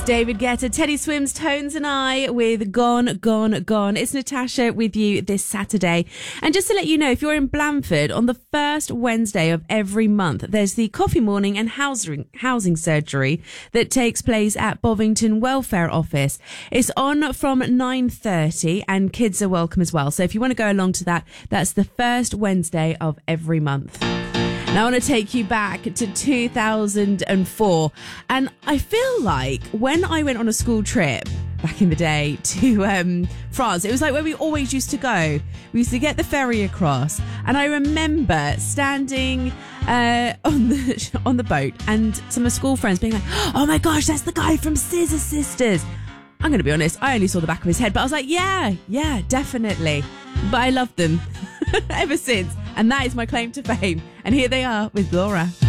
David Guetta, Teddy Swims, Tones and I with Gone, Gone, Gone. It's Natasha with you this Saturday. And just to let you know, if you're in Blandford, on the first Wednesday of every month, there's the coffee morning and housing surgery that takes place at Bovington Welfare Office. It's on from 9:30 and kids are welcome as well. So if you want to go along to that, that's the first Wednesday of every month. Now, I want to take you back to 2004. And I feel like when I went on a school trip back in the day to France, it was like where we always used to go. We used to get the ferry across. And I remember standing on the boat and some of my school friends being like, oh my gosh, that's the guy from Scissor Sisters. I'm going to be honest, I only saw the back of his head, but I was like, yeah, definitely. But I loved them ever since. And that is my claim to fame. And here they are with Laura.